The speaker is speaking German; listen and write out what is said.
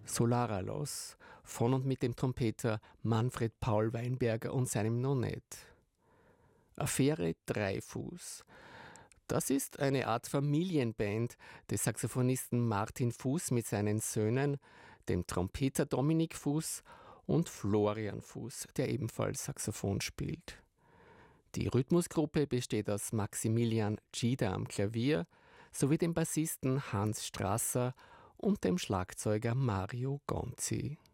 Solaralos von und mit dem Trompeter Manfred Paul Weinberger und seinem Nonett. Affäre Dreifuß. Das ist eine Art Familienband des Saxophonisten Martin Fuß mit seinen Söhnen, dem Trompeter Dominik Fuß und Florian Fuß, der ebenfalls Saxophon spielt. Die Rhythmusgruppe besteht aus Maximilian Gida am Klavier sowie dem Bassisten Hans Strasser und dem Schlagzeuger Mario Gonzi.